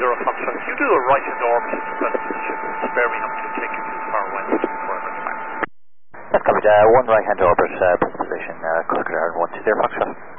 Zero Foxtrot. If you do a right and orbit, then you should spare me not to take you too far west for a time. That's covered. 1 right hand orbit, position, Quebec 120 Foxtrot.